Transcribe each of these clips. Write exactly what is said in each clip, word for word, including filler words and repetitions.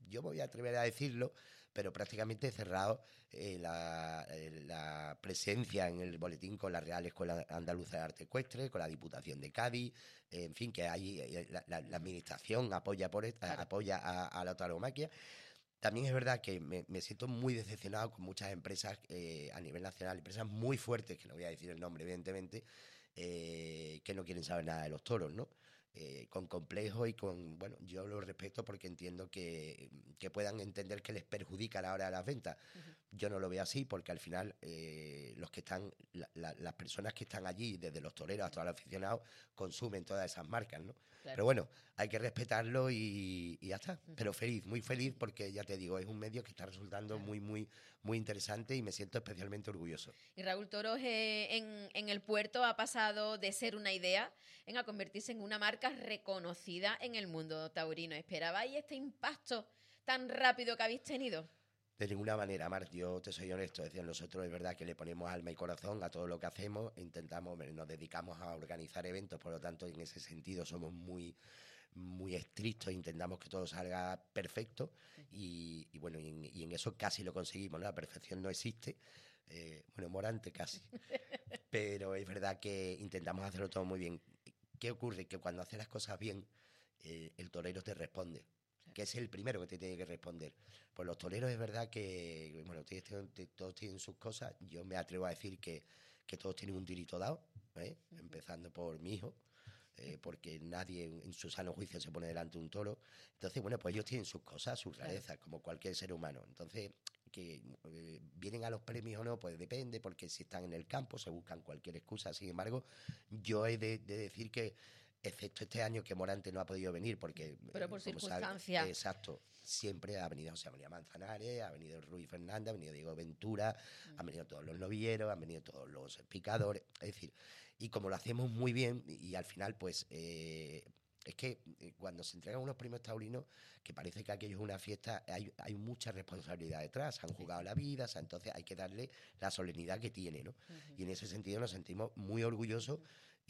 yo me voy a atrever a decirlo, pero prácticamente cerrado eh, la, eh, la presencia en el boletín con la Real Escuela Andaluza de Arte Ecuestre, con la Diputación de Cádiz, eh, en fin, que hay eh, la, la, la administración apoya por esta, claro. apoya a, a la tauromaquia. También es verdad que me, me siento muy decepcionado con muchas empresas eh, a nivel nacional, empresas muy fuertes, que no voy a decir el nombre, evidentemente, eh, que no quieren saber nada de los toros, ¿no? Eh, con complejo y con, bueno, yo lo respeto porque entiendo que, que puedan entender que les perjudica a la hora de las ventas. Uh-huh. Yo no lo veo así porque al final eh, los que están, la, la, las personas que están allí, desde los toreros hasta los aficionados, consumen todas esas marcas, ¿no? Claro. Pero bueno, hay que respetarlo y, y ya está. Uh-huh. Pero feliz, muy feliz porque ya te digo, es un medio que está resultando claro. muy, muy, muy interesante y me siento especialmente orgulloso. Y Raúl Toros eh, en, en el puerto ha pasado de ser una idea en a convertirse en una marca reconocida en el mundo taurino. ¿Esperabais este impacto tan rápido que habéis tenido? De ninguna manera, Mar, yo te soy honesto, es decir, nosotros es verdad que le ponemos alma y corazón a todo lo que hacemos, intentamos, nos dedicamos a organizar eventos, por lo tanto, en ese sentido somos muy, muy estrictos, intentamos que todo salga perfecto y, y bueno, y en, y en eso casi lo conseguimos, ¿no? La perfección no existe, eh, bueno, Morante casi, pero es verdad que intentamos hacerlo todo muy bien. ¿Qué ocurre? Que cuando haces las cosas bien, eh, el torero te responde, que es el primero que te tiene que responder. Pues los toreros es verdad que, bueno, todos tienen sus cosas. Yo me atrevo a decir que, que todos tienen un tirito dado, ¿eh? Uh-huh. Empezando por mi hijo, eh, porque nadie en, en su sano juicio se pone delante de un toro. Entonces, bueno, pues ellos tienen sus cosas, sus rarezas, claro. como cualquier ser humano. Entonces, que eh, vienen a los premios o no, pues depende, porque si están en el campo se buscan cualquier excusa. Sin embargo, yo he de, de decir que excepto este año que Morante no ha podido venir porque... Pero por circunstancias. Exacto. Siempre ha venido José María Manzanares, ha venido Ruy Fernández, ha venido Diego Ventura, mm. han venido todos los novieros, han venido todos los picadores. Es decir, y como lo hacemos muy bien, y, y al final, pues... Eh, es que cuando se entregan unos premios taurinos, que parece que aquello es una fiesta, hay, hay mucha responsabilidad detrás. Han jugado la vida, o sea, entonces hay que darle la solemnidad que tiene, ¿no? Uh-huh. Y en ese sentido nos sentimos muy orgullosos. Uh-huh.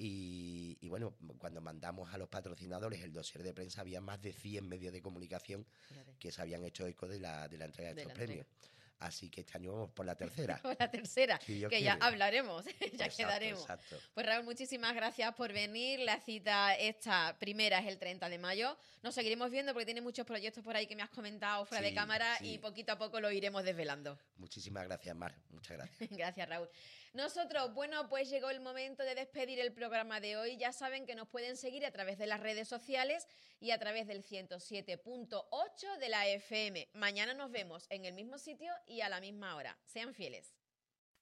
Y, y bueno, cuando mandamos a los patrocinadores el dossier de prensa, había más de cien medios de comunicación Fíjate. que se habían hecho eco de la, de la entrega de, de estos premios. Entrega. Así que este año vamos por la tercera. Por la tercera, si que quiere. ya hablaremos, ya exacto, quedaremos. Exacto. Pues Raúl, muchísimas gracias por venir. La cita esta primera es el treinta de mayo. Nos seguiremos viendo porque tiene muchos proyectos por ahí que me has comentado fuera sí, de cámara sí. y poquito a poco lo iremos desvelando. Muchísimas gracias, Mar. Muchas gracias. Gracias, Raúl. Nosotros, bueno, pues llegó el momento de despedir el programa de hoy. Ya saben que nos pueden seguir a través de las redes sociales y a través del ciento siete punto ocho de la F M. Mañana nos vemos en el mismo sitio y a la misma hora. Sean fieles.